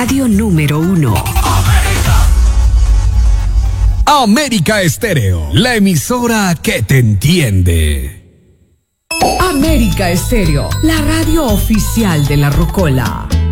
radio número 1. América Estéreo, la emisora que te entiende. América Estéreo, la radio oficial de La Rocola.